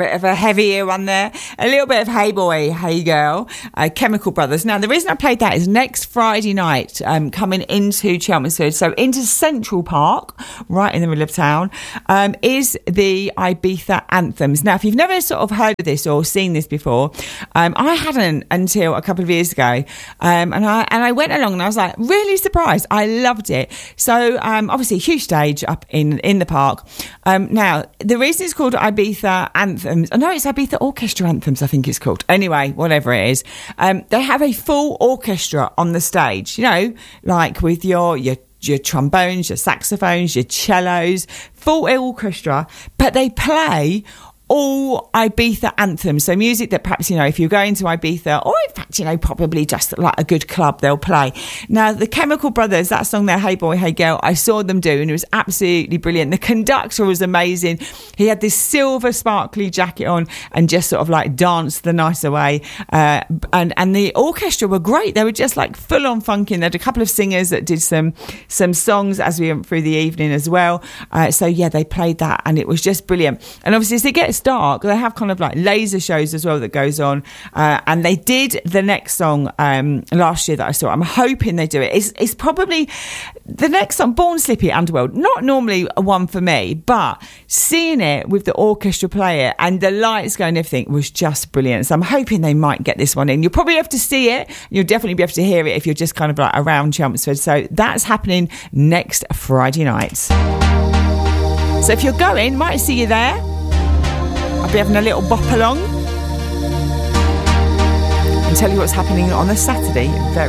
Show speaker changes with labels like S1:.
S1: bit of a heavier one there. A little bit of Hey Boy, Hey Girl, Chemical Brothers. Now, the reason I played that is next Friday night, coming into Chelmsford, so into Central Park, right in the middle of town, is the Ibiza Anthems. Now, if you've never sort of heard of this or seen this before, I hadn't until a couple of years ago, and I went along and I was like really surprised. I loved it. So obviously, huge stage up in the park. Now, the reason it's called Ibiza Anthems, I know it's Ibiza Orchestra Anthems, I think it's called. Anyway, whatever it is, they have a full orchestra on the stage, you know, like with your trombones, your saxophones, your cellos, full orchestra, but they play all Ibiza anthems. So music that perhaps, you know, if you're going to Ibiza, or in fact, you know, probably just like a good club, they'll play. Now, the Chemical Brothers, that song there, Hey Boy, Hey Girl, I saw them do, and it was absolutely brilliant. The conductor was amazing. He had this silver sparkly jacket on and just sort of like danced the night away. And the orchestra were great. They were just like full on funking. They had a couple of singers that did some songs as we went through the evening as well. So yeah, they played that and it was just brilliant. And obviously as it gets dark, they have kind of like laser shows as well that goes on, and they did the next song last year that I saw. I'm hoping they do it. It's probably the next song, Born Slippy Underworld, not normally a one for me, but seeing it with the orchestra player and the lights going and everything was just brilliant. So I'm hoping they might get this one in. You'll probably have to see it, you'll definitely be able to hear it if you're just kind of like around Chelmsford. So that's happening next Friday night. So if you're going, might see you there. I'll be having a little bop along and tell you what's happening on the Saturday very